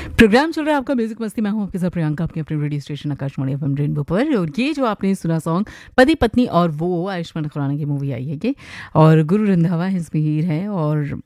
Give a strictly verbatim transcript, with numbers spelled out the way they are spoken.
Programme चल रहा है आपका म्यूजिक मस्ती। मैं हूं आपके साथ प्रियंका, आपके अपने radio station Akashvani FM rainbow पर। और ये जो आपने सुना सॉन्ग पति पत्नी और वो आयुष्मान खुराना की मूवी आई है ये, और गुरु रंधावा इसमें हीर है और